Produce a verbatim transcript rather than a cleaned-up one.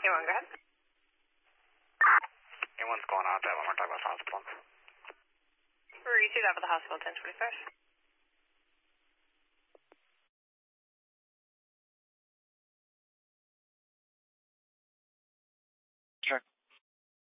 one, go ahead. A one's going out that one more time with hospital. Repeat that for the hospital, ten twenty-five.